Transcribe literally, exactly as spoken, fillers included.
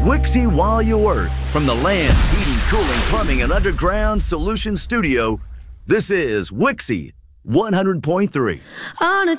Wixie while you work. From the Land's Heating, Cooling, Plumbing, and Underground Solutions Studio, this is Wixie one hundred point three. On a